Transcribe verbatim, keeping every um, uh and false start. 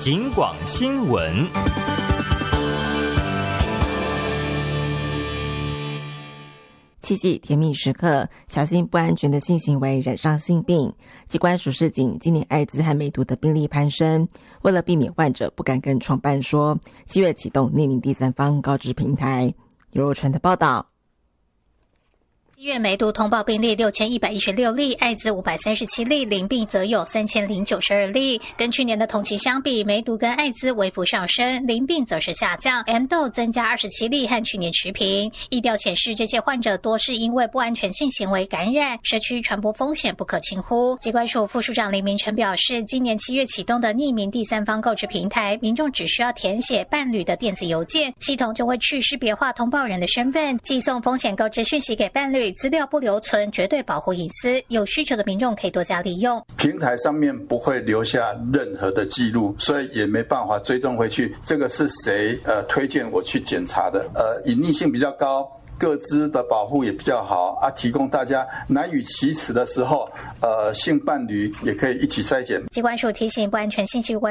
警广新闻。 七夕甜蜜时刻，小心不安全的性行为染上性病。机关署示警，今年艾滋和梅毒的病例攀升，为了避免患者不敢跟创办说，七月启动匿名第三方告知平台。由若传的报道。 七月梅毒通报病例六千一百一十六例，艾滋五百三十七例，淋病则有三千零九十二例。跟去年的同期相比，梅毒跟艾滋微幅上升，淋病则是下降 ，M 豆增加二十七例，和去年持平。疫调显示，这些患者多是因为不安全性行为感染，社区传播风险不可轻忽。疾管署副署长林明成表示，今年七月启动的匿名第三方告知平台，民众只需要填写伴侣的电子邮件，系统就会去识别化通报人的身份，寄送风险告知讯息给伴侣。资料不留存，绝对保护隐私。有需求的民众可以多加利用。 平台上面不会留下任何的记录，所以也没办法追踪回去，这个是谁呃推荐我去检查的？呃，隐匿性比较高。个资的保护也比较好啊，提供大家难以启齿的时候，呃，性伴侣也可以一起筛检。 疾管署提醒，不安全性行为